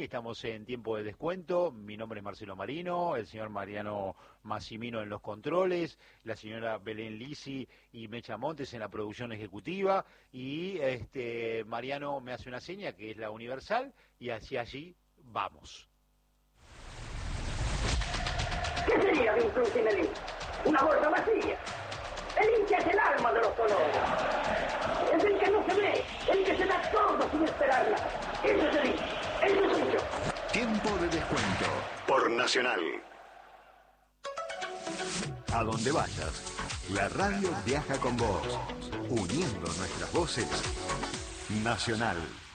estamos en tiempo de descuento. Mi nombre es Marcelo Marino, el señor Mariano Massimino en los controles, la señora Belén Lisi y Mecha Montes en la producción ejecutiva, y Mariano me hace una seña que es la universal, y hacia allí vamos. ¿Qué sería de un club sin el hincha? Una bolsa vacía. El hincha es el alma de los colores. Es el que no se ve, el que se da todo sin esperar nada. Eso es el hincha. Eso soy yo. Tiempo de descuento por Nacional. A donde vayas, la radio viaja con vos, uniendo nuestras voces. Nacional.